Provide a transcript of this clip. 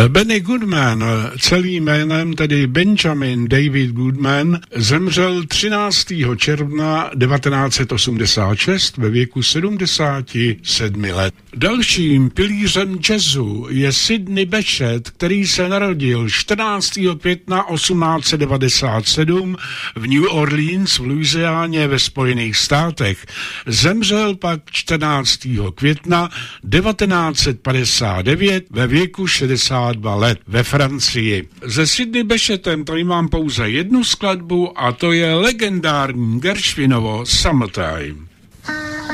Benny Goodman, celým jménem tedy Benjamin David Goodman, zemřel 13. června 1986 ve věku 77 let. Dalším pilířem jazzu je Sidney Bechet, který se narodil 14. května 1897 v New Orleans v Louisianě ve Spojených státech. Zemřel pak 14. května 1959 ve věku 62 let ve Francii. Se Sidney Bechetem tady mám pouze jednu skladbu a to je legendární Gershwinovo Summertime.